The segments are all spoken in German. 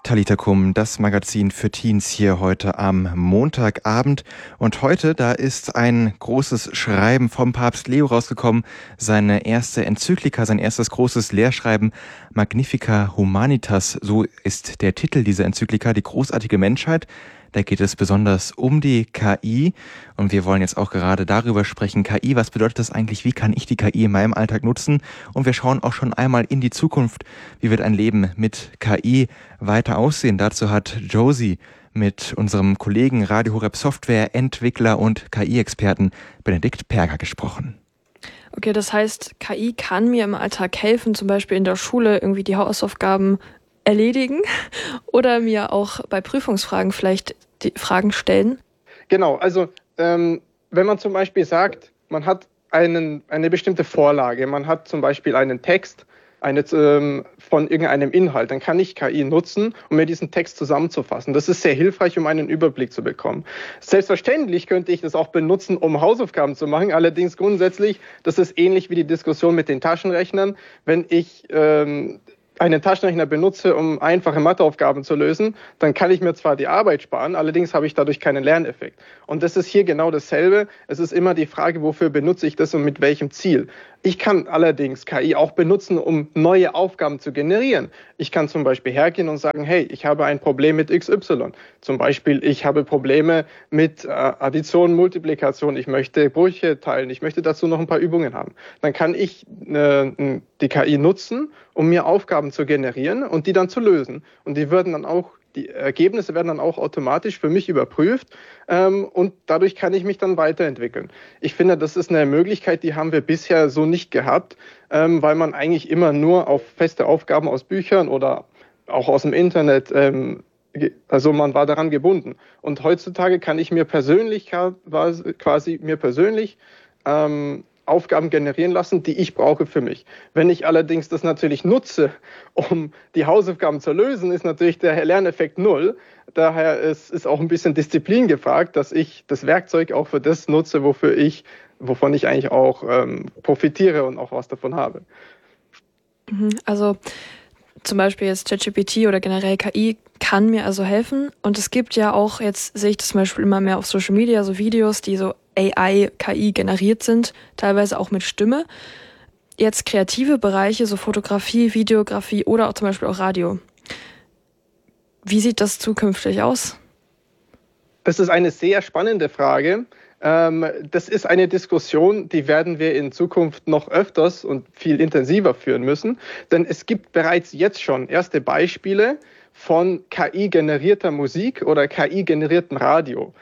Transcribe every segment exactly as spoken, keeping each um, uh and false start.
Talita Kum, das Magazin für Teens hier heute am Montagabend. Und heute, da ist ein großes Schreiben vom Papst Leo rausgekommen. Seine erste Enzyklika, sein erstes großes Lehrschreiben, Magnifica Humanitas, so ist der Titel dieser Enzyklika, die großartige Menschheit. Da geht es besonders um die K I und wir wollen jetzt auch gerade darüber sprechen. K I, was bedeutet das eigentlich? Wie kann ich die K I in meinem Alltag nutzen? Und wir schauen auch schon einmal in die Zukunft. Wie wird ein Leben mit K I weiter aussehen? Dazu hat Josie mit unserem Kollegen Radio Horeb Software, Entwickler und K I-Experten Benedikt Perger gesprochen. Okay, das heißt, K I kann mir im Alltag helfen, zum Beispiel in der Schule irgendwie die Hausaufgaben erledigen oder mir auch bei Prüfungsfragen vielleicht die Fragen stellen? Genau, also ähm, wenn man zum Beispiel sagt, man hat einen, eine bestimmte Vorlage, man hat zum Beispiel einen Text eine, ähm, von irgendeinem Inhalt, dann kann ich K I nutzen, um mir diesen Text zusammenzufassen. Das ist sehr hilfreich, um einen Überblick zu bekommen. Selbstverständlich könnte ich das auch benutzen, um Hausaufgaben zu machen, allerdings grundsätzlich, das ist ähnlich wie die Diskussion mit den Taschenrechnern. Wenn ich ähm, einen Taschenrechner benutze, um einfache Matheaufgaben zu lösen, dann kann ich mir zwar die Arbeit sparen, allerdings habe ich dadurch keinen Lerneffekt. Und das ist hier genau dasselbe. Es ist immer die Frage, wofür benutze ich das und mit welchem Ziel. Ich kann allerdings K I auch benutzen, um neue Aufgaben zu generieren. Ich kann zum Beispiel hergehen und sagen, hey, ich habe ein Problem mit X Y. Zum Beispiel, ich habe Probleme mit äh, Addition, Multiplikation. Ich möchte Brüche teilen. Ich möchte dazu noch ein paar Übungen haben. Dann kann ich äh, die K I nutzen, um mir Aufgaben zu generieren und die dann zu lösen. Und die würden dann auch Die Ergebnisse werden dann auch automatisch für mich überprüft ähm, und dadurch kann ich mich dann weiterentwickeln. Ich finde, das ist eine Möglichkeit, die haben wir bisher so nicht gehabt, ähm, weil man eigentlich immer nur auf feste Aufgaben aus Büchern oder auch aus dem Internet, ähm, also man war daran gebunden. Und heutzutage kann ich mir persönlich quasi mir persönlich ähm, Aufgaben generieren lassen, die ich brauche für mich. Wenn ich allerdings das natürlich nutze, um die Hausaufgaben zu lösen, ist natürlich der Lerneffekt null. Daher ist, ist auch ein bisschen Disziplin gefragt, dass ich das Werkzeug auch für das nutze, wofür ich, wovon ich eigentlich auch ähm, profitiere und auch was davon habe. Also zum Beispiel jetzt ChatGPT oder generell K I kann mir also helfen. Und es gibt ja auch, jetzt sehe ich das zum Beispiel immer mehr auf Social Media, so Videos, die so A I, K I generiert sind, teilweise auch mit Stimme. Jetzt kreative Bereiche, so Fotografie, Videografie oder auch zum Beispiel auch Radio. Wie sieht das zukünftig aus? Das ist eine sehr spannende Frage. Das ist eine Diskussion, die werden wir in Zukunft noch öfters und viel intensiver führen müssen. Denn es gibt bereits jetzt schon erste Beispiele von K I-generierter Musik oder K I-generiertem Radio.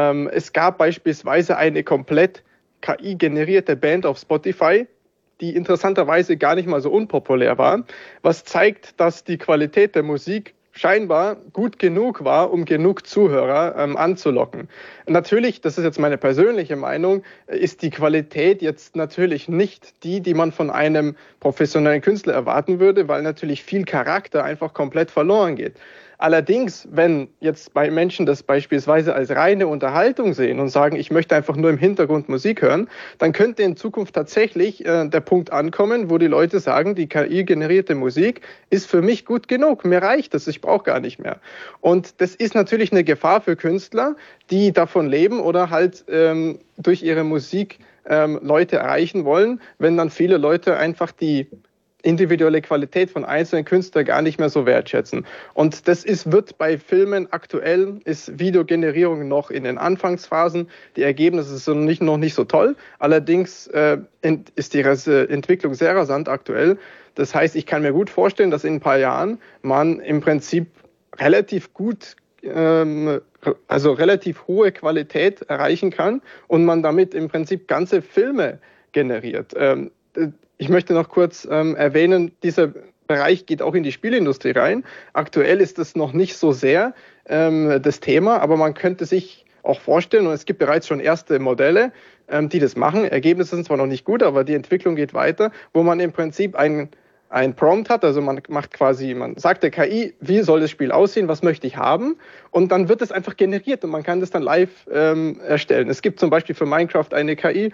Es gab beispielsweise eine komplett K I-generierte Band auf Spotify, die interessanterweise gar nicht mal so unpopulär war, was zeigt, dass die Qualität der Musik scheinbar gut genug war, um genug Zuhörer ähm, anzulocken. Natürlich, das ist jetzt meine persönliche Meinung, ist die Qualität jetzt natürlich nicht die, die man von einem professionellen Künstler erwarten würde, weil natürlich viel Charakter einfach komplett verloren geht. Allerdings, wenn jetzt bei Menschen das beispielsweise als reine Unterhaltung sehen und sagen, ich möchte einfach nur im Hintergrund Musik hören, dann könnte in Zukunft tatsächlich äh, der Punkt ankommen, wo die Leute sagen, die K I-generierte Musik ist für mich gut genug, mir reicht das, ich brauche gar nicht mehr. Und das ist natürlich eine Gefahr für Künstler, die davon leben oder halt ähm, durch ihre Musik ähm, Leute erreichen wollen, wenn dann viele Leute einfach die individuelle Qualität von einzelnen Künstlern gar nicht mehr so wertschätzen. Und das ist, wird bei Filmen aktuell, ist Videogenerierung noch in den Anfangsphasen. Die Ergebnisse sind nicht, noch nicht so toll. Allerdings äh, ist die Entwicklung sehr rasant aktuell. Das heißt, ich kann mir gut vorstellen, dass in ein paar Jahren man im Prinzip relativ gut, ähm, also relativ hohe Qualität erreichen kann und man damit im Prinzip ganze Filme generiert. Ähm, Ich möchte noch kurz ähm, erwähnen, dieser Bereich geht auch in die Spielindustrie rein. Aktuell ist das noch nicht so sehr ähm, das Thema, aber man könnte sich auch vorstellen, und es gibt bereits schon erste Modelle, ähm, die das machen. Ergebnisse sind zwar noch nicht gut, aber die Entwicklung geht weiter, wo man im Prinzip ein, ein Prompt hat, also man macht quasi, man sagt der K I, wie soll das Spiel aussehen, was möchte ich haben, und dann wird es einfach generiert und man kann das dann live ähm, erstellen. Es gibt zum Beispiel für Minecraft eine K I,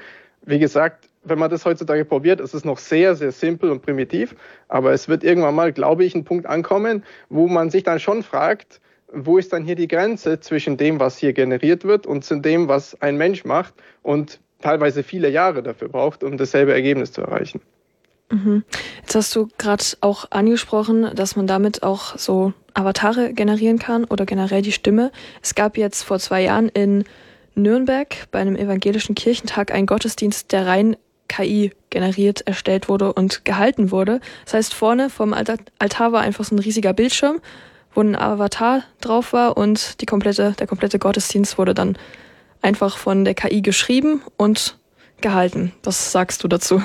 wie gesagt, wenn man das heutzutage probiert, ist es noch sehr, sehr simpel und primitiv. Aber es wird irgendwann mal, glaube ich, ein Punkt ankommen, wo man sich dann schon fragt, wo ist dann hier die Grenze zwischen dem, was hier generiert wird und zu dem, was ein Mensch macht und teilweise viele Jahre dafür braucht, um dasselbe Ergebnis zu erreichen. Mhm. Jetzt hast du gerade auch angesprochen, dass man damit auch so Avatare generieren kann oder generell die Stimme. Es gab jetzt vor zwei Jahren in Nürnberg bei einem evangelischen Kirchentag einen Gottesdienst, der rein K I generiert, erstellt wurde und gehalten wurde. Das heißt, vorne vom Altar war einfach so ein riesiger Bildschirm, wo ein Avatar drauf war und die komplette, der komplette Gottesdienst wurde dann einfach von der K I geschrieben und gehalten. Was sagst du dazu?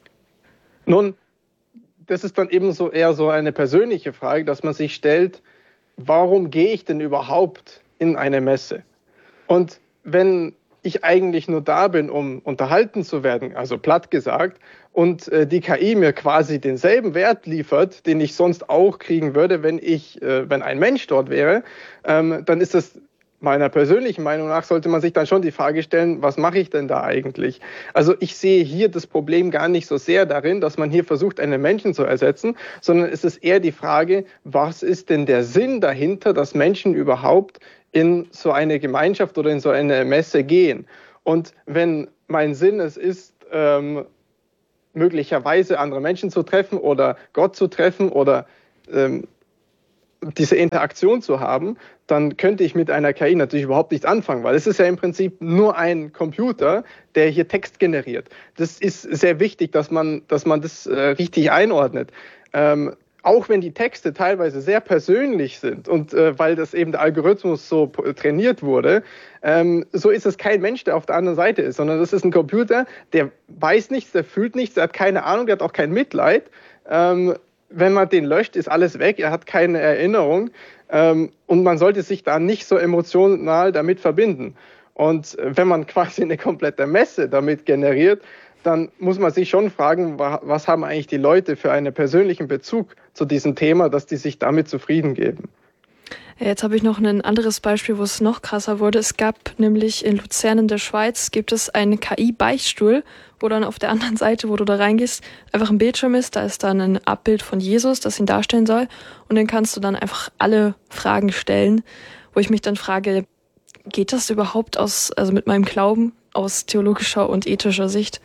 Nun, das ist dann eben so eher so eine persönliche Frage, dass man sich stellt, warum gehe ich denn überhaupt in eine Messe? Und wenn ich eigentlich nur da bin, um unterhalten zu werden, also platt gesagt, und äh, die K I mir quasi denselben Wert liefert, den ich sonst auch kriegen würde, wenn ich, äh, wenn ein Mensch dort wäre, ähm, dann ist das meiner persönlichen Meinung nach, sollte man sich dann schon die Frage stellen, was mache ich denn da eigentlich? Also ich sehe hier das Problem gar nicht so sehr darin, dass man hier versucht, einen Menschen zu ersetzen, sondern es ist eher die Frage, was ist denn der Sinn dahinter, dass Menschen überhaupt in so eine Gemeinschaft oder in so eine Messe gehen. Und wenn mein Sinn es ist, ähm, möglicherweise andere Menschen zu treffen oder Gott zu treffen oder ähm, diese Interaktion zu haben, dann könnte ich mit einer K I natürlich überhaupt nichts anfangen, weil es ist ja im Prinzip nur ein Computer, der hier Text generiert. Das ist sehr wichtig, dass man, dass man das äh, richtig einordnet. Ähm, Auch wenn die Texte teilweise sehr persönlich sind und äh, weil das eben der Algorithmus so trainiert wurde, ähm, so ist es kein Mensch, der auf der anderen Seite ist, sondern das ist ein Computer, der weiß nichts, der fühlt nichts, der hat keine Ahnung, der hat auch kein Mitleid. Ähm, wenn man den löscht, ist alles weg, er hat keine Erinnerung ähm, und man sollte sich da nicht so emotional damit verbinden. Und wenn man quasi eine komplette Messe damit generiert, dann muss man sich schon fragen, was haben eigentlich die Leute für einen persönlichen Bezug zu diesem Thema, dass die sich damit zufrieden geben. Jetzt habe ich noch ein anderes Beispiel, wo es noch krasser wurde. Es gab nämlich in Luzern in der Schweiz, gibt es einen K I-Beichtstuhl, wo dann auf der anderen Seite, wo du da reingehst, einfach ein Bildschirm ist. Da ist dann ein Abbild von Jesus, das ihn darstellen soll. Und dann kannst du dann einfach alle Fragen stellen, wo ich mich dann frage, geht das überhaupt aus, also mit meinem Glauben aus theologischer und ethischer Sicht?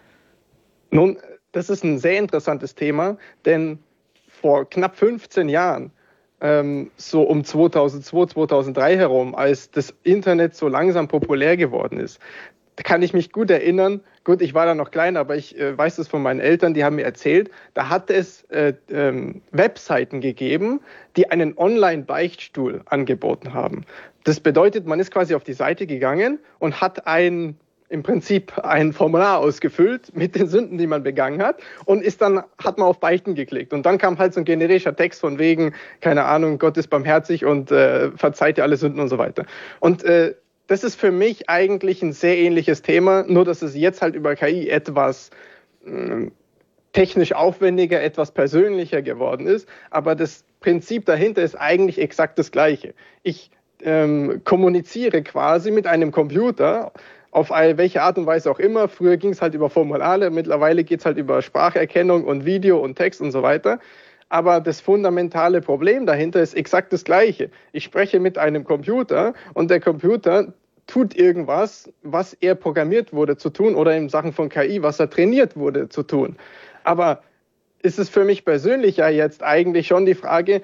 Nun, das ist ein sehr interessantes Thema, denn vor knapp fünfzehn Jahren, ähm, so um zweitausendzwei, zweitausenddrei herum, als das Internet so langsam populär geworden ist, da kann ich mich gut erinnern, gut, ich war da noch klein, aber ich äh, weiß das von meinen Eltern, die haben mir erzählt, da hat es äh, ähm, Webseiten gegeben, die einen Online-Beichtstuhl angeboten haben. Das bedeutet, man ist quasi auf die Seite gegangen und hat ein im Prinzip ein Formular ausgefüllt mit den Sünden, die man begangen hat und ist dann, hat man auf Beichten geklickt. Und dann kam halt so ein generischer Text von wegen, keine Ahnung, Gott ist barmherzig und äh, verzeiht dir alle Sünden und so weiter. Und äh, das ist für mich eigentlich ein sehr ähnliches Thema, nur dass es jetzt halt über K I etwas äh, technisch aufwendiger, etwas persönlicher geworden ist. Aber das Prinzip dahinter ist eigentlich exakt das Gleiche. Ich ähm, kommuniziere quasi mit einem Computer, auf welche Art und Weise auch immer. Früher ging es halt über Formulare, mittlerweile geht es halt über Spracherkennung und Video und Text und so weiter. Aber das fundamentale Problem dahinter ist exakt das Gleiche. Ich spreche mit einem Computer und der Computer tut irgendwas, was er programmiert wurde zu tun oder in Sachen von K I, was er trainiert wurde zu tun. Aber ist es für mich persönlich ja jetzt eigentlich schon die Frage,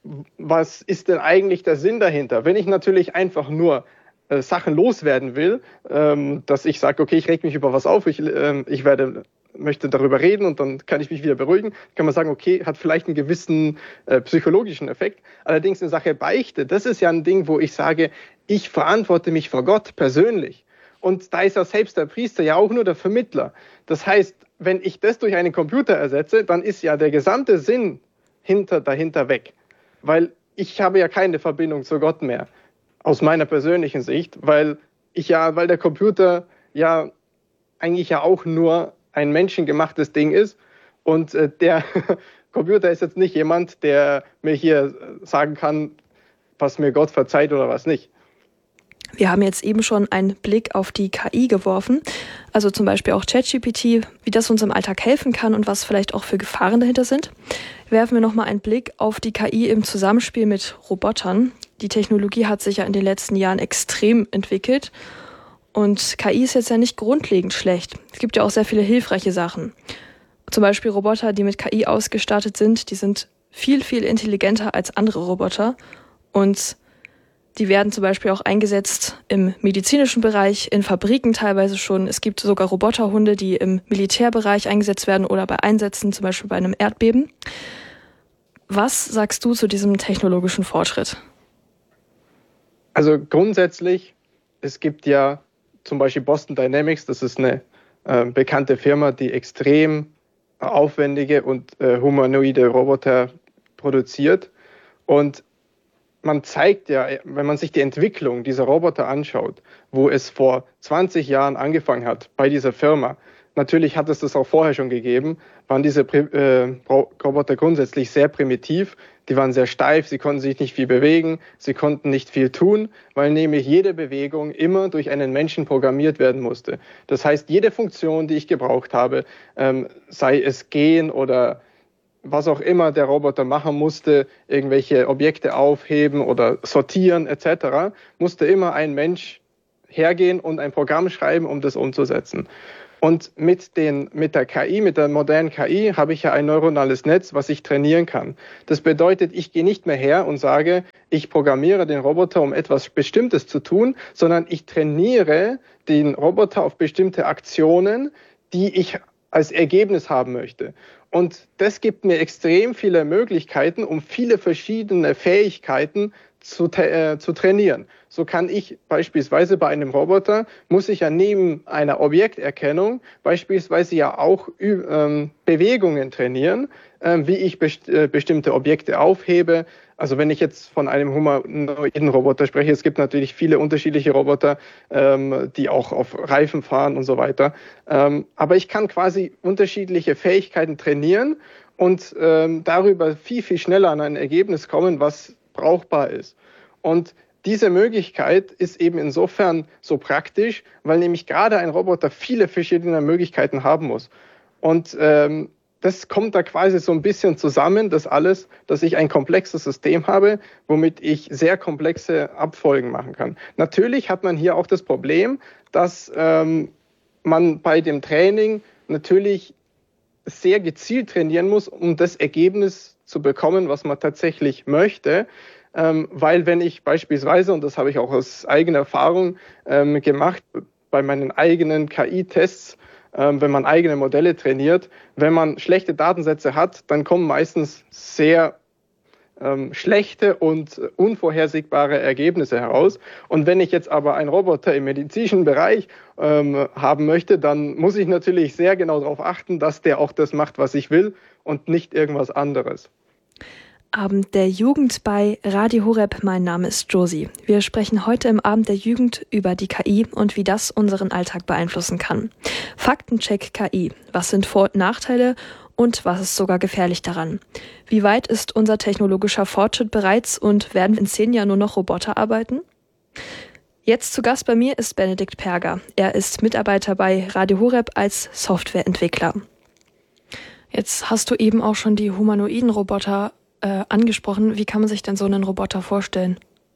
was ist denn eigentlich der Sinn dahinter? Wenn ich natürlich einfach nur Sachen loswerden will, ähm, dass ich sage, okay, ich reg mich über was auf, ich, ähm, ich werde, möchte darüber reden und dann kann ich mich wieder beruhigen, kann man sagen, okay, hat vielleicht einen gewissen äh, psychologischen Effekt. Allerdings in Sache Beichte, das ist ja ein Ding, wo ich sage, ich verantworte mich vor Gott persönlich. Und da ist ja selbst der Priester ja auch nur der Vermittler. Das heißt, wenn ich das durch einen Computer ersetze, dann ist ja der gesamte Sinn hinter, dahinter weg. Weil ich habe ja keine Verbindung zu Gott mehr. Aus meiner persönlichen Sicht, weil ich ja, weil der Computer ja eigentlich ja auch nur ein menschengemachtes Ding ist und äh, der Computer ist jetzt nicht jemand, der mir hier sagen kann, was mir Gott verzeiht oder was nicht. Wir haben jetzt eben schon einen Blick auf die K I geworfen, also zum Beispiel auch ChatGPT, wie das uns im Alltag helfen kann und was vielleicht auch für Gefahren dahinter sind. Werfen wir nochmal einen Blick auf die K I im Zusammenspiel mit Robotern. Die Technologie hat sich ja in den letzten Jahren extrem entwickelt und K I ist jetzt ja nicht grundlegend schlecht. Es gibt ja auch sehr viele hilfreiche Sachen. Zum Beispiel Roboter, die mit K I ausgestattet sind, die sind viel, viel intelligenter als andere Roboter und die werden zum Beispiel auch eingesetzt im medizinischen Bereich, in Fabriken teilweise schon. Es gibt sogar Roboterhunde, die im Militärbereich eingesetzt werden oder bei Einsätzen, zum Beispiel bei einem Erdbeben. Was sagst du zu diesem technologischen Fortschritt? Also grundsätzlich, es gibt ja zum Beispiel Boston Dynamics, das ist eine äh, bekannte Firma, die extrem aufwendige und äh, humanoide Roboter produziert. Und man zeigt ja, wenn man sich die Entwicklung dieser Roboter anschaut, wo es vor zwanzig Jahren angefangen hat bei dieser Firma, natürlich hat es das auch vorher schon gegeben, waren diese äh, Roboter grundsätzlich sehr primitiv, die waren sehr steif, sie konnten sich nicht viel bewegen, sie konnten nicht viel tun, weil nämlich jede Bewegung immer durch einen Menschen programmiert werden musste. Das heißt, jede Funktion, die ich gebraucht habe, ähm, sei es gehen oder was auch immer der Roboter machen musste, irgendwelche Objekte aufheben oder sortieren et cetera, musste immer ein Mensch hergehen und ein Programm schreiben, um das umzusetzen. Und mit, den, mit der K I, mit der modernen K I, habe ich ja ein neuronales Netz, was ich trainieren kann. Das bedeutet, ich gehe nicht mehr her und sage, ich programmiere den Roboter, um etwas Bestimmtes zu tun, sondern ich trainiere den Roboter auf bestimmte Aktionen, die ich als Ergebnis haben möchte. Und das gibt mir extrem viele Möglichkeiten, um viele verschiedene Fähigkeiten zu, äh, zu trainieren. So kann ich beispielsweise bei einem Roboter, muss ich ja neben einer Objekterkennung beispielsweise ja auch ähm, Bewegungen trainieren, ähm, wie ich best äh, bestimmte Objekte aufhebe. Also wenn ich jetzt von einem humanoiden Roboter spreche, es gibt natürlich viele unterschiedliche Roboter, ähm, die auch auf Reifen fahren und so weiter. Ähm, aber ich kann quasi unterschiedliche Fähigkeiten trainieren und ähm, darüber viel, viel schneller an ein Ergebnis kommen, was brauchbar ist. Und diese Möglichkeit ist eben insofern so praktisch, weil nämlich gerade ein Roboter viele verschiedene Möglichkeiten haben muss. Und ähm, das kommt da quasi so ein bisschen zusammen, das alles, dass ich ein komplexes System habe, womit ich sehr komplexe Abfolgen machen kann. Natürlich hat man hier auch das Problem, dass ähm, man bei dem Training natürlich sehr gezielt trainieren muss, um das Ergebnis zu bekommen, was man tatsächlich möchte. Ähm, weil wenn ich beispielsweise, und das habe ich auch aus eigener Erfahrung ähm, gemacht, bei meinen eigenen K I-Tests, ähm, wenn man eigene Modelle trainiert, wenn man schlechte Datensätze hat, dann kommen meistens sehr ähm, schlechte und unvorhersehbare Ergebnisse heraus. Und wenn ich jetzt aber einen Roboter im medizinischen Bereich ähm, haben möchte, dann muss ich natürlich sehr genau darauf achten, dass der auch das macht, was ich will und nicht irgendwas anderes. Abend der Jugend bei Radio Horeb. Mein Name ist Josie. Wir sprechen heute im Abend der Jugend über die K I und wie das unseren Alltag beeinflussen kann. Faktencheck K I. Was sind Vor- und Nachteile und was ist sogar gefährlich daran? Wie weit ist unser technologischer Fortschritt bereits und werden in zehn Jahren nur noch Roboter arbeiten? Jetzt zu Gast bei mir ist Benedikt Perger. Er ist Mitarbeiter bei Radio Horeb als Softwareentwickler. Jetzt hast du eben auch schon die humanoiden Roboter Äh, angesprochen. Wie kann man sich denn so einen Roboter vorstellen?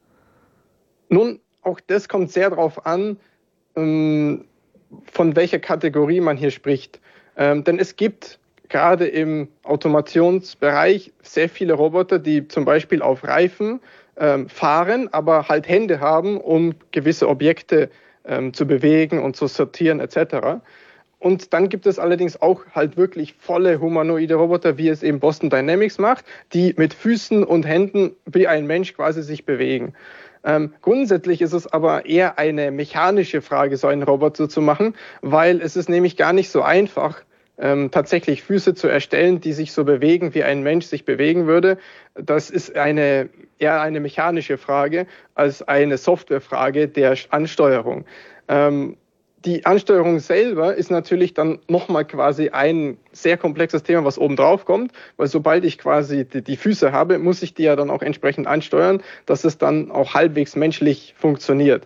Nun, auch das kommt sehr darauf an, ähm, von welcher Kategorie man hier spricht. Ähm, denn es gibt gerade im Automationsbereich sehr viele Roboter, die zum Beispiel auf Reifen ähm, fahren, aber halt Hände haben, um gewisse Objekte ähm, zu bewegen und zu sortieren et cetera. Und dann gibt es allerdings auch halt wirklich volle humanoide Roboter, wie es eben Boston Dynamics macht, die mit Füßen und Händen wie ein Mensch quasi sich bewegen. Ähm, grundsätzlich ist es aber eher eine mechanische Frage, so einen Roboter zu machen, weil es ist nämlich gar nicht so einfach, ähm, tatsächlich Füße zu erstellen, die sich so bewegen, wie ein Mensch sich bewegen würde. Das ist eine eher eine mechanische Frage als eine Softwarefrage der Ansteuerung. Ähm, Die Ansteuerung selber ist natürlich dann nochmal quasi ein sehr komplexes Thema, was oben drauf kommt, weil sobald ich quasi die, die Füße habe, muss ich die ja dann auch entsprechend ansteuern, dass es dann auch halbwegs menschlich funktioniert.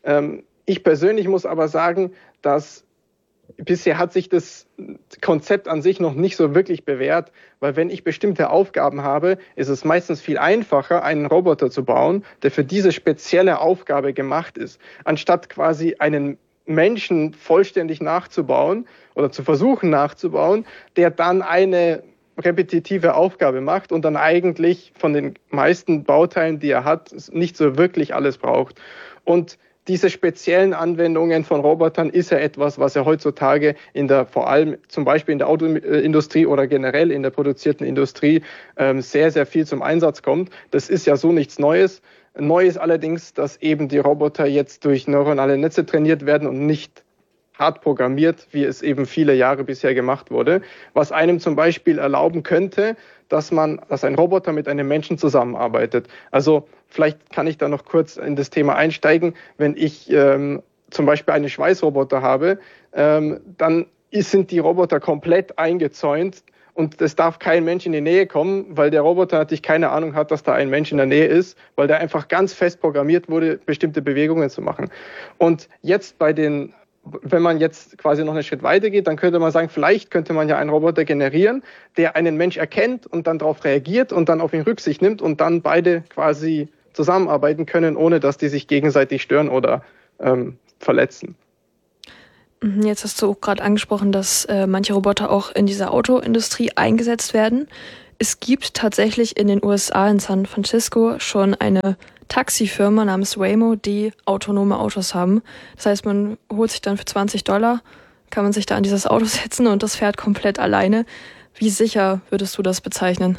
Ähm, ich persönlich muss aber sagen, dass bisher hat sich das Konzept an sich noch nicht so wirklich bewährt, weil wenn ich bestimmte Aufgaben habe, ist es meistens viel einfacher, einen Roboter zu bauen, der für diese spezielle Aufgabe gemacht ist, anstatt quasi einen Menschen vollständig nachzubauen oder zu versuchen nachzubauen, der dann eine repetitive Aufgabe macht und dann eigentlich von den meisten Bauteilen, die er hat, nicht so wirklich alles braucht. Und diese speziellen Anwendungen von Robotern ist ja etwas, was ja heutzutage in der, vor allem zum Beispiel in der Autoindustrie oder generell in der produzierten Industrie ähm, sehr, sehr viel zum Einsatz kommt. Das ist ja so nichts Neues. Neu ist allerdings, dass eben die Roboter jetzt durch neuronale Netze trainiert werden und nicht hart programmiert, wie es eben viele Jahre bisher gemacht wurde, was einem zum Beispiel erlauben könnte, dass man, dass ein Roboter mit einem Menschen zusammenarbeitet. Also vielleicht kann ich da noch kurz in das Thema einsteigen. Wenn ich ähm, zum Beispiel einen Schweißroboter habe, ähm, dann sind die Roboter komplett eingezäunt und es darf kein Mensch in die Nähe kommen, weil der Roboter natürlich keine Ahnung hat, dass da ein Mensch in der Nähe ist, weil der einfach ganz fest programmiert wurde, bestimmte Bewegungen zu machen. Und jetzt bei den Wenn man jetzt quasi noch einen Schritt weiter geht, dann könnte man sagen, vielleicht könnte man ja einen Roboter generieren, der einen Mensch erkennt und dann darauf reagiert und dann auf ihn Rücksicht nimmt und dann beide quasi zusammenarbeiten können, ohne dass die sich gegenseitig stören oder ähm, verletzen. Jetzt hast du auch gerade angesprochen, dass äh, manche Roboter auch in dieser Autoindustrie eingesetzt werden. Es gibt tatsächlich in den U S A, in San Francisco, schon eine Taxifirma namens Waymo, die autonome Autos haben. Das heißt, man holt sich dann für zwanzig Dollar, kann man sich da an dieses Auto setzen und das fährt komplett alleine. Wie sicher würdest du das bezeichnen?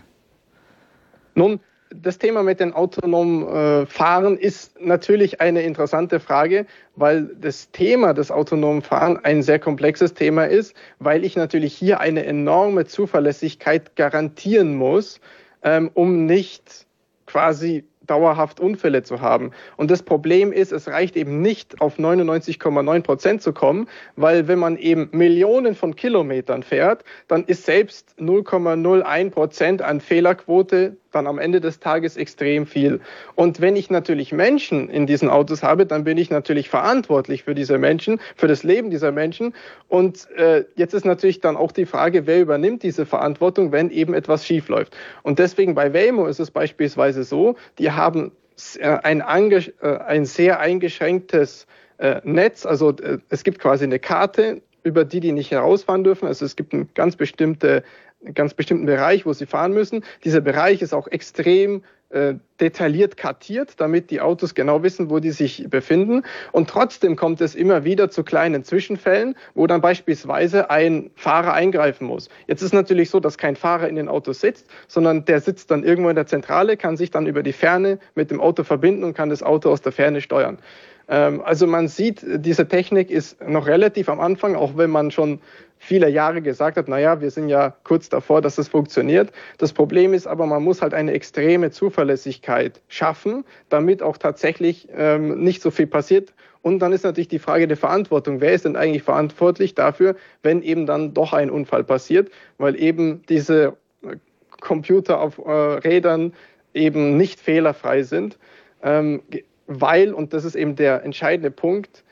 Nun, das Thema mit den autonomen äh, Fahren ist natürlich eine interessante Frage, weil das Thema des autonomen Fahren ein sehr komplexes Thema ist, weil ich natürlich hier eine enorme Zuverlässigkeit garantieren muss, ähm, um nicht quasi dauerhaft Unfälle zu haben. Und das Problem ist, es reicht eben nicht auf neunundneunzig Komma neun Prozent zu kommen, weil wenn man eben Millionen von Kilometern fährt, dann ist selbst null Komma null eins Prozent an Fehlerquote dann am Ende des Tages extrem viel. Und wenn ich natürlich Menschen in diesen Autos habe, dann bin ich natürlich verantwortlich für diese Menschen, für das Leben dieser Menschen. Und äh, jetzt ist natürlich dann auch die Frage, wer übernimmt diese Verantwortung, wenn eben etwas schief läuft. Und deswegen bei Waymo ist es beispielsweise so, die haben ein, ange, ein sehr eingeschränktes äh, Netz, also äh, es gibt quasi eine Karte, über die die nicht herausfahren dürfen. Also es gibt eine ganz bestimmte einen ganz bestimmten Bereich, wo sie fahren müssen. Dieser Bereich ist auch extrem äh, detailliert kartiert, damit die Autos genau wissen, wo die sich befinden. Und trotzdem kommt es immer wieder zu kleinen Zwischenfällen, wo dann beispielsweise ein Fahrer eingreifen muss. Jetzt ist natürlich so, dass kein Fahrer in den Autos sitzt, sondern der sitzt dann irgendwo in der Zentrale, kann sich dann über die Ferne mit dem Auto verbinden und kann das Auto aus der Ferne steuern. Ähm, also man sieht, diese Technik ist noch relativ am Anfang, auch wenn man schon viele Jahre gesagt hat, naja, wir sind ja kurz davor, dass es funktioniert. Das Problem ist aber, man muss halt eine extreme Zuverlässigkeit schaffen, damit auch tatsächlich ähm, nicht so viel passiert. Und dann ist natürlich die Frage der Verantwortung. Wer ist denn eigentlich verantwortlich dafür, wenn eben dann doch ein Unfall passiert? Weil eben diese Computer auf äh, Rädern eben nicht fehlerfrei sind. Ähm, weil, und das ist eben der entscheidende Punkt,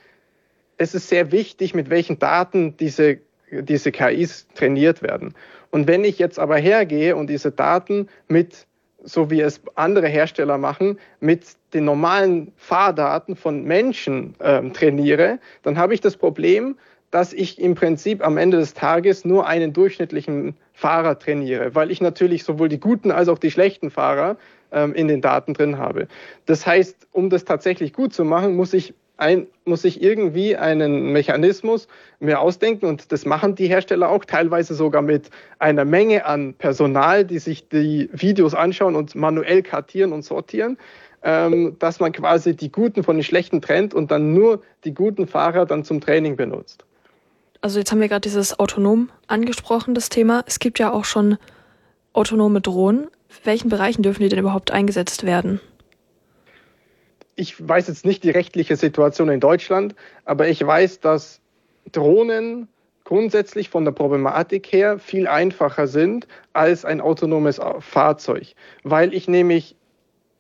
es ist sehr wichtig, mit welchen Daten diese diese K Is trainiert werden. Und wenn ich jetzt aber hergehe und diese Daten mit, so wie es andere Hersteller machen, mit den normalen Fahrdaten von Menschen ähm, trainiere, dann habe ich das Problem, dass ich im Prinzip am Ende des Tages nur einen durchschnittlichen Fahrer trainiere, weil ich natürlich sowohl die guten als auch die schlechten Fahrer ähm, in den Daten drin habe. Das heißt, um das tatsächlich gut zu machen, muss ich Ein, muss ich irgendwie einen Mechanismus mir ausdenken und das machen die Hersteller auch, teilweise sogar mit einer Menge an Personal, die sich die Videos anschauen und manuell kartieren und sortieren, ähm, dass man quasi die Guten von den Schlechten trennt und dann nur die guten Fahrer dann zum Training benutzt. Also jetzt haben wir gerade dieses Autonom angesprochen, das Thema. Es gibt ja auch schon autonome Drohnen. In welchen Bereichen dürfen die denn überhaupt eingesetzt werden? Ich weiß jetzt nicht die rechtliche Situation in Deutschland, aber ich weiß, dass Drohnen grundsätzlich von der Problematik her viel einfacher sind als ein autonomes Fahrzeug, weil ich nämlich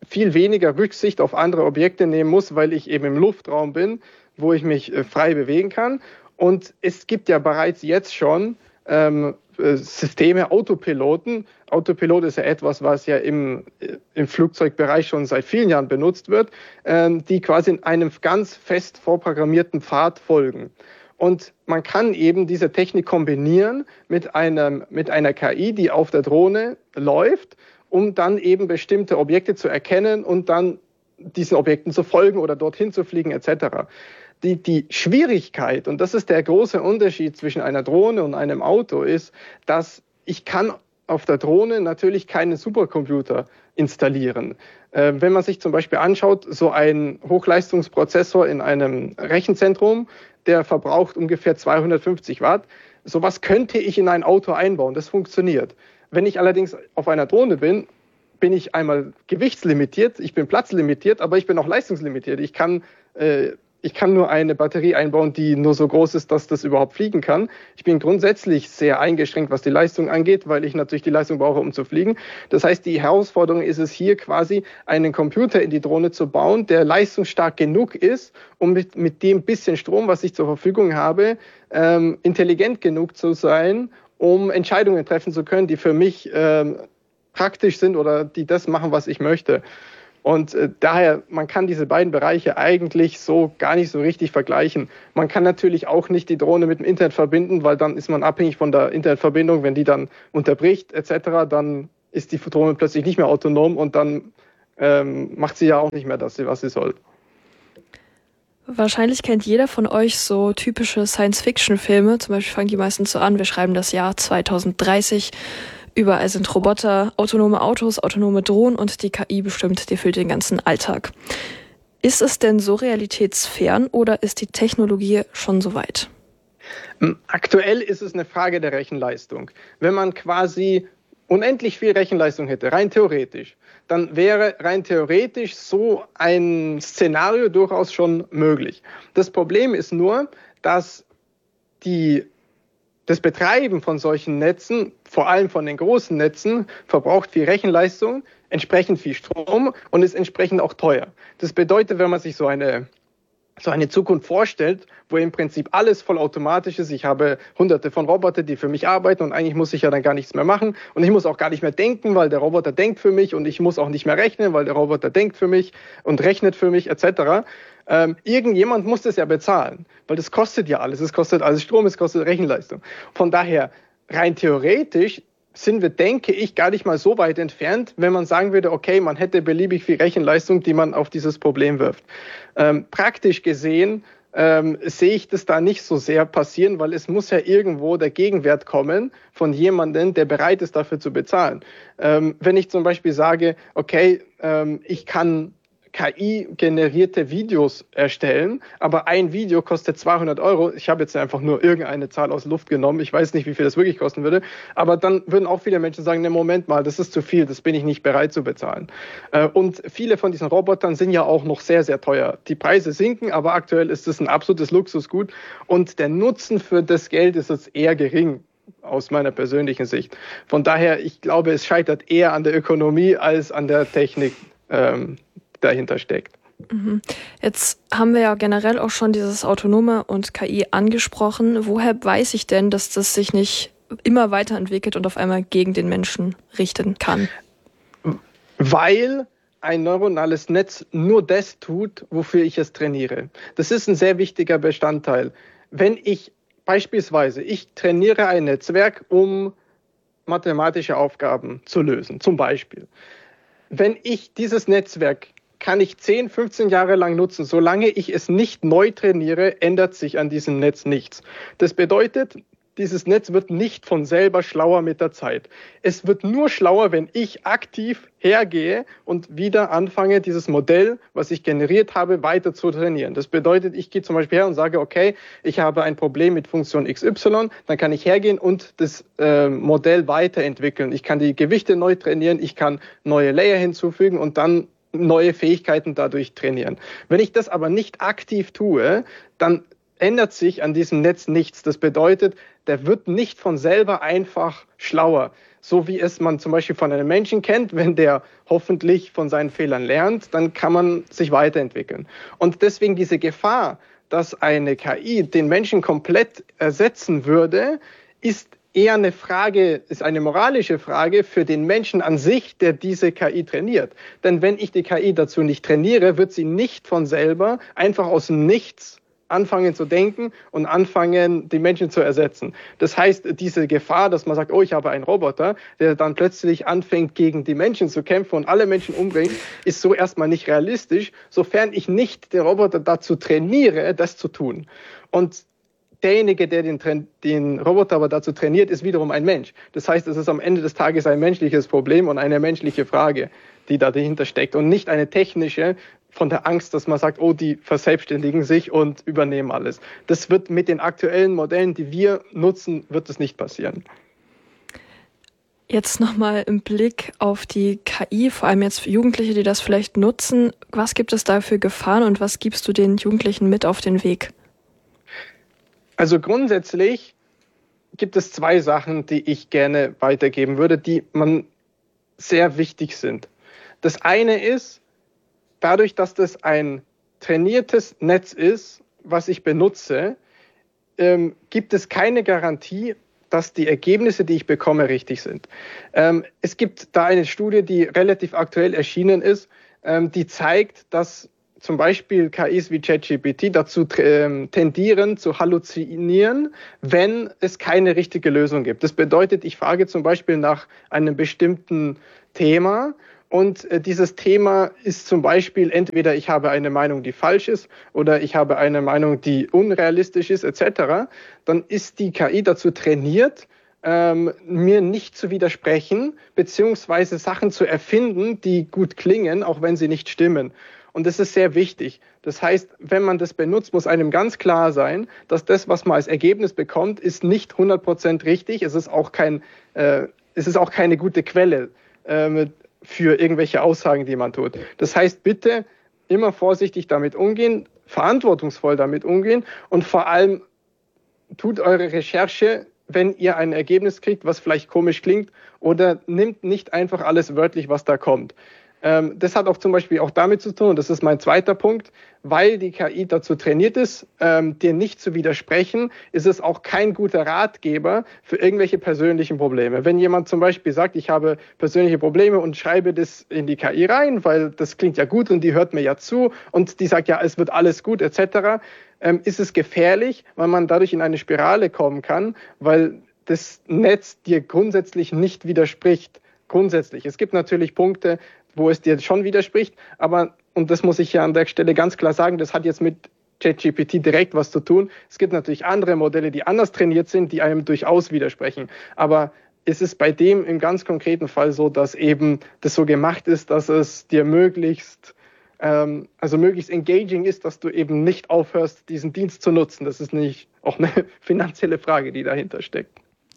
viel weniger Rücksicht auf andere Objekte nehmen muss, weil ich eben im Luftraum bin, wo ich mich äh, frei bewegen kann. Und es gibt ja bereits jetzt schon ähm, Systeme, Autopiloten. Autopilot ist ja etwas, was ja im, im Flugzeugbereich schon seit vielen Jahren benutzt wird, ähm, die quasi in einem ganz fest vorprogrammierten Pfad folgen. Und man kann eben diese Technik kombinieren mit, einem, mit einer K I, die auf der Drohne läuft, um dann eben bestimmte Objekte zu erkennen und dann diesen Objekten zu folgen oder dorthin zu fliegen et cetera. Die, die Schwierigkeit, und das ist der große Unterschied zwischen einer Drohne und einem Auto, ist, dass ich kann auf der Drohne natürlich keinen Supercomputer installieren. Äh, wenn man sich zum Beispiel anschaut, so ein Hochleistungsprozessor in einem Rechenzentrum, der verbraucht ungefähr zweihundertfünfzig Watt. Sowas könnte ich in ein Auto einbauen, das funktioniert. Wenn ich allerdings auf einer Drohne bin, bin ich einmal gewichtslimitiert, ich bin platzlimitiert, aber ich bin auch leistungslimitiert. Ich kann äh, Ich kann nur eine Batterie einbauen, die nur so groß ist, dass das überhaupt fliegen kann. Ich bin grundsätzlich sehr eingeschränkt, was die Leistung angeht, weil ich natürlich die Leistung brauche, um zu fliegen. Das heißt, die Herausforderung ist es hier quasi, einen Computer in die Drohne zu bauen, der leistungsstark genug ist, um mit, mit dem bisschen Strom, was ich zur Verfügung habe, ähm, intelligent genug zu sein, um Entscheidungen treffen zu können, die für mich ähm, praktisch sind oder die das machen, was ich möchte. Und äh, daher, man kann diese beiden Bereiche eigentlich so gar nicht so richtig vergleichen. Man kann natürlich auch nicht die Drohne mit dem Internet verbinden, weil dann ist man abhängig von der Internetverbindung. Wenn die dann unterbricht et cetera, dann ist die Drohne plötzlich nicht mehr autonom und dann ähm, macht sie ja auch nicht mehr das, was sie soll. Wahrscheinlich kennt jeder von euch so typische Science-Fiction-Filme. Zum Beispiel fangen die meistens so an, wir schreiben das Jahr zweitausenddreißig. Überall sind Roboter, autonome Autos, autonome Drohnen und die K I bestimmt, die füllt den ganzen Alltag. Ist es denn so realitätsfern oder ist die Technologie schon so weit? Aktuell ist es eine Frage der Rechenleistung. Wenn man quasi unendlich viel Rechenleistung hätte, rein theoretisch, dann wäre rein theoretisch so ein Szenario durchaus schon möglich. Das Problem ist nur, dass die Das Betreiben von solchen Netzen, vor allem von den großen Netzen, verbraucht viel Rechenleistung, entsprechend viel Strom und ist entsprechend auch teuer. Das bedeutet, wenn man sich so eine, so eine Zukunft vorstellt, wo im Prinzip alles vollautomatisch ist, ich habe hunderte von Robotern, die für mich arbeiten und eigentlich muss ich ja dann gar nichts mehr machen und ich muss auch gar nicht mehr denken, weil der Roboter denkt für mich und ich muss auch nicht mehr rechnen, weil der Roboter denkt für mich und rechnet für mich et cetera. Ähm, irgendjemand muss das ja bezahlen, weil das kostet ja alles. Es kostet alles Strom, es kostet Rechenleistung. Von daher, rein theoretisch sind wir, denke ich, gar nicht mal so weit entfernt, wenn man sagen würde, okay, man hätte beliebig viel Rechenleistung, die man auf dieses Problem wirft. Ähm, praktisch gesehen ähm, sehe ich das da nicht so sehr passieren, weil es muss ja irgendwo der Gegenwert kommen von jemandem, der bereit ist, dafür zu bezahlen. Ähm, wenn ich zum Beispiel sage, okay, ähm, ich kann K I-generierte Videos erstellen, aber ein Video kostet zweihundert Euro. Ich habe jetzt einfach nur irgendeine Zahl aus der Luft genommen. Ich weiß nicht, wie viel das wirklich kosten würde. Aber dann würden auch viele Menschen sagen, ne, Moment mal, das ist zu viel, das bin ich nicht bereit zu bezahlen. Und viele von diesen Robotern sind ja auch noch sehr, sehr teuer. Die Preise sinken, aber aktuell ist es ein absolutes Luxusgut. Und der Nutzen für das Geld ist jetzt eher gering, aus meiner persönlichen Sicht. Von daher, ich glaube, es scheitert eher an der Ökonomie als an der Technik, ähm, dahinter steckt. Jetzt haben wir ja generell auch schon dieses Autonome und K I angesprochen. Woher weiß ich denn, dass das sich nicht immer weiterentwickelt und auf einmal gegen den Menschen richten kann? Weil ein neuronales Netz nur das tut, wofür ich es trainiere. Das ist ein sehr wichtiger Bestandteil. Wenn ich beispielsweise, ich trainiere ein Netzwerk, um mathematische Aufgaben zu lösen, zum Beispiel. Wenn ich dieses Netzwerk kann ich zehn, fünfzehn Jahre lang nutzen. Solange ich es nicht neu trainiere, ändert sich an diesem Netz nichts. Das bedeutet, dieses Netz wird nicht von selber schlauer mit der Zeit. Es wird nur schlauer, wenn ich aktiv hergehe und wieder anfange, dieses Modell, was ich generiert habe, weiter zu trainieren. Das bedeutet, ich gehe zum Beispiel her und sage, okay, ich habe ein Problem mit Funktion X Y, dann kann ich hergehen und das äh, Modell weiterentwickeln. Ich kann die Gewichte neu trainieren, ich kann neue Layer hinzufügen und dann neue Fähigkeiten dadurch trainieren. Wenn ich das aber nicht aktiv tue, dann ändert sich an diesem Netz nichts. Das bedeutet, der wird nicht von selber einfach schlauer. So wie es man zum Beispiel von einem Menschen kennt, wenn der hoffentlich von seinen Fehlern lernt, dann kann man sich weiterentwickeln. Und deswegen diese Gefahr, dass eine K I den Menschen komplett ersetzen würde, ist eher eine Frage, ist eine moralische Frage für den Menschen an sich, der diese K I trainiert. Denn wenn ich die K I dazu nicht trainiere, wird sie nicht von selber einfach aus dem Nichts anfangen zu denken und anfangen, die Menschen zu ersetzen. Das heißt, diese Gefahr, dass man sagt, oh, ich habe einen Roboter, der dann plötzlich anfängt, gegen die Menschen zu kämpfen und alle Menschen umbringt, ist so erstmal nicht realistisch, sofern ich nicht den Roboter dazu trainiere, das zu tun. Und derjenige, der den, den Roboter aber dazu trainiert, ist wiederum ein Mensch. Das heißt, es ist am Ende des Tages ein menschliches Problem und eine menschliche Frage, die da dahinter steckt und nicht eine technische, von der Angst, dass man sagt, oh, die verselbstständigen sich und übernehmen alles. Das wird mit den aktuellen Modellen, die wir nutzen, wird das nicht passieren. Jetzt nochmal im Blick auf die K I, vor allem jetzt für Jugendliche, die das vielleicht nutzen. Was gibt es da für Gefahren und was gibst du den Jugendlichen mit auf den Weg? Also grundsätzlich gibt es zwei Sachen, die ich gerne weitergeben würde, die man sehr wichtig sind. Das eine ist, dadurch, dass das ein trainiertes Netz ist, was ich benutze, ähm, gibt es keine Garantie, dass die Ergebnisse, die ich bekomme, richtig sind. Ähm, es gibt da eine Studie, die relativ aktuell erschienen ist, ähm, die zeigt, dass zum Beispiel K Is wie ChatGPT dazu ähm, tendieren, zu halluzinieren, wenn es keine richtige Lösung gibt. Das bedeutet, ich frage zum Beispiel nach einem bestimmten Thema und äh, dieses Thema ist zum Beispiel entweder ich habe eine Meinung, die falsch ist oder ich habe eine Meinung, die unrealistisch ist et cetera. Dann ist die K I dazu trainiert, ähm, mir nicht zu widersprechen beziehungsweise Sachen zu erfinden, die gut klingen, auch wenn sie nicht stimmen. Und das ist sehr wichtig. Das heißt, wenn man das benutzt, muss einem ganz klar sein, dass das, was man als Ergebnis bekommt, ist nicht hundert Prozent richtig. Es ist auch kein, äh, es ist auch keine gute Quelle äh, für irgendwelche Aussagen, die man tut. Das heißt, bitte immer vorsichtig damit umgehen, verantwortungsvoll damit umgehen und vor allem tut eure Recherche, wenn ihr ein Ergebnis kriegt, was vielleicht komisch klingt, oder nimmt nicht einfach alles wörtlich, was da kommt. Ähm, das hat auch zum Beispiel auch damit zu tun, und das ist mein zweiter Punkt, weil die K I dazu trainiert ist, ähm, dir nicht zu widersprechen, ist es auch kein guter Ratgeber für irgendwelche persönlichen Probleme. Wenn jemand zum Beispiel sagt, ich habe persönliche Probleme und schreibe das in die K I rein, weil das klingt ja gut und die hört mir ja zu und die sagt, ja, es wird alles gut et cetera, ähm, ist es gefährlich, weil man dadurch in eine Spirale kommen kann, weil das Netz dir grundsätzlich nicht widerspricht. Grundsätzlich. Es gibt natürlich Punkte, wo es dir schon widerspricht, aber, und das muss ich ja an der Stelle ganz klar sagen, das hat jetzt mit ChatGPT direkt was zu tun. Es gibt natürlich andere Modelle, die anders trainiert sind, die einem durchaus widersprechen. Aber es ist bei dem im ganz konkreten Fall so, dass eben das so gemacht ist, dass es dir möglichst, ähm, also möglichst engaging ist, dass du eben nicht aufhörst, diesen Dienst zu nutzen. Das ist nicht auch eine finanzielle Frage, die dahinter steckt.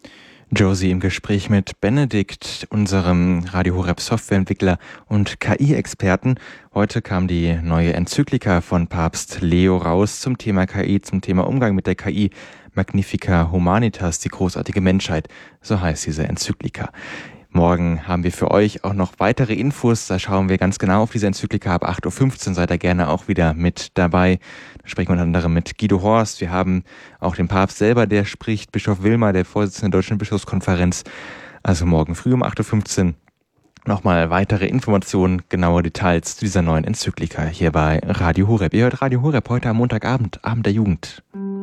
Josie im Gespräch mit Benedikt, unserem Radio Horeb Softwareentwickler und K I-Experten. Heute kam die neue Enzyklika von Papst Leo raus zum Thema K I, zum Thema Umgang mit der K I. Magnifica Humanitas, die großartige Menschheit, so heißt diese Enzyklika. Morgen haben wir für euch auch noch weitere Infos. Da schauen wir ganz genau auf diese Enzyklika. Ab acht Uhr fünfzehn seid ihr gerne auch wieder mit dabei. Da sprechen wir unter anderem mit Guido Horst. Wir haben auch den Papst selber, der spricht, Bischof Wilmer, der Vorsitzende der Deutschen Bischofskonferenz. Also morgen früh um acht Uhr fünfzehn nochmal weitere Informationen, genaue Details zu dieser neuen Enzyklika hier bei Radio Horeb. Ihr hört Radio Horeb heute am Montagabend, Abend der Jugend.